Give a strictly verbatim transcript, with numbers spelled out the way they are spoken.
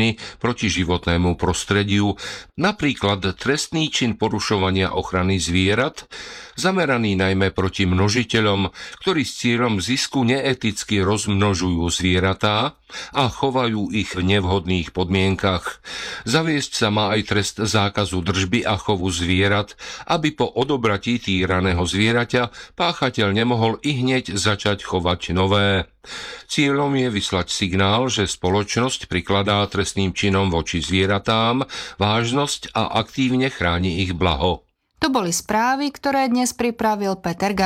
zločiny proti životnému prostrediu, napríklad trestný čin porušovania ochrany zvierat, zameraný najmä proti množiteľom, ktorí s cieľom zisku neeticky rozmnožujú zvieratá a chovajú ich v nevhodných podmienkach. Zaviesť sa má aj trest zákazu držby a chovu zvierat, aby po odobratí týraného zvieraťa páchateľ nemohol ihneď začať chovať nové. Cieľom je vyslať signál, že spoločnosť prikladá trestným činom voči zvieratám vážnosť a aktívne chráni ich blaho. To boli správy, ktoré dnes pripravil Peter Gabriel.